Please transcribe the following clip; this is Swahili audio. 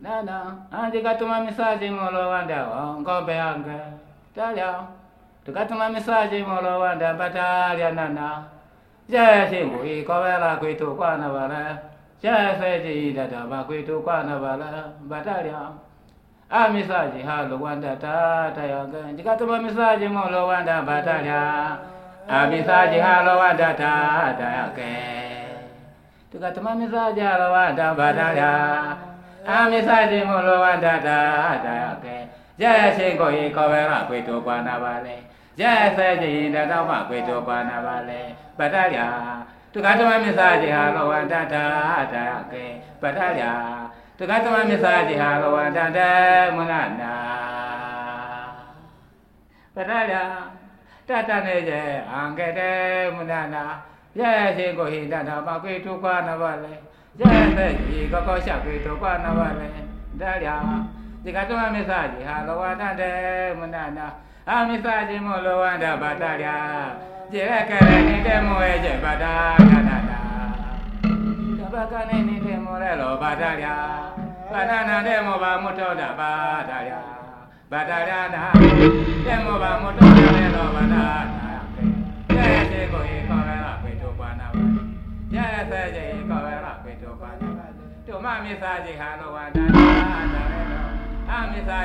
Nana, tukatuma message molo wanda ngombe yange. Talia. Tukatuma message molo wanda batalia nana. Je singu ikowela kwitu kwana wala. Je feji dada bakwitu kwana wala batalia. A message halo wanda tata yange. Tukatuma message molo wanda batalia. A message halo wanda tata yange. Tukatuma message halo wanda batalia. Amisaji molo wanda da yake. Je singo ikowela kwitu kwana wale. Je feji dada bakwitu kwana wale batalia. Tukatuma message halo wanda da yake. Batalia. Tukatuma message halo wanda da munana. Batalia. Tata neje angede munana. Je singo dada bakwitu kwana wale. Je koko shakwito kwana wale dalia dikatuma message halo wanda de munana a message molo wanda batalia jirekere ni demo eje batalia nana tabakane ni demo lelo batalia banana demo ba mutoda batalia na demo ba mutoda lelo batalia je ko ikowela kwito kwana wale ya feje ikowela kwito kwana wale to ma message halo wanda a message